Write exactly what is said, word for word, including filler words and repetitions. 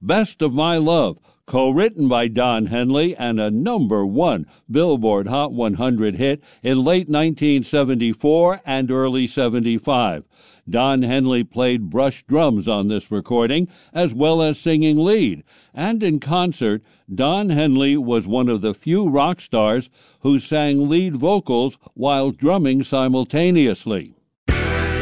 Best of My Love, co-written by Don Henley and a number one Billboard Hot one hundred hit in late nineteen seventy-four and early seventy-five. Don Henley played brush drums on this recording as well as singing lead, and in concert, Don Henley was one of the few rock stars who sang lead vocals while drumming simultaneously.